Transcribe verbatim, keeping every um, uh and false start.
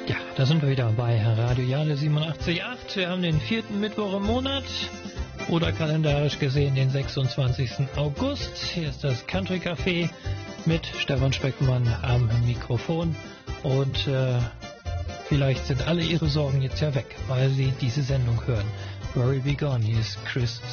Ja, da sind wir wieder bei Radio Jale siebenundachtzig Komma acht. Wir haben den vierten Mittwoch im Monat oder kalendarisch gesehen den sechsundzwanzigsten August. Hier ist das Country Café mit Stefan Speckmann am Mikrofon. Und äh, vielleicht sind alle Ihre Sorgen jetzt ja weg, weil Sie diese Sendung hören. Worry Be Gone, hier ist Chris